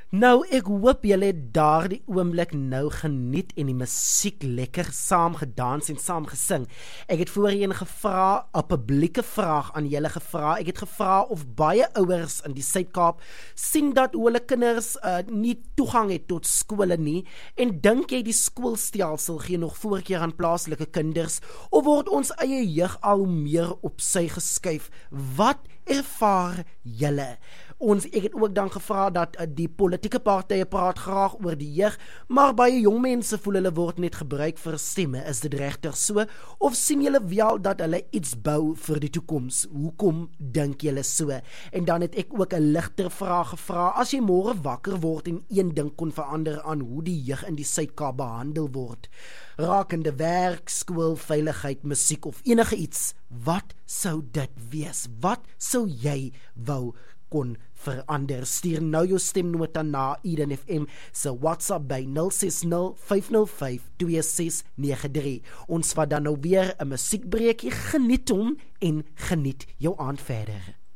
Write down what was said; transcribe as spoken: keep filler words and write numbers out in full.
Nou, ek hoop julle het daardie oomblik nou geniet en die musiek lekker saam gedans en saam gesing. Ek het voorheen gevra, 'n publieke vraag aan julle gevra. Ek het gevra of baie ouers in die Suid-Kaap sien dat hulle kinders uh, nie toegang het tot skole nie, en dink jy die skoolstelsel gee nog voorkeur aan plaaslike kinders, of word ons eie jeug al meer op sy geskuif? Wat ervaar julle? Ons, ek het ook dan gevra dat uh, die politieke partye praat graag oor die jeug, maar baie jong mense voel hulle word net gebruik vir stemme. Is dit regtig so? Of sien julle wel dat hulle iets bou vir die toekoms? Hoekom dink julle so? En dan het ek ook 'n ligter vraag gevra. As jy môre wakker word en een ding kon verander aan hoe die jeug in die Suid-Kaap behandel word, rakende werk, skool, veiligheid, musiek of enige iets, wat sou dit wees? Wat sou jy wou kon verander? Stuur nou jou stemnota na Eden F M se WhatsApp by nul ses nul vyf nul vyf twee ses nege drie. Ons vat dan nou weer 'n musiekbreekie. Geniet hom en geniet jou aand verder.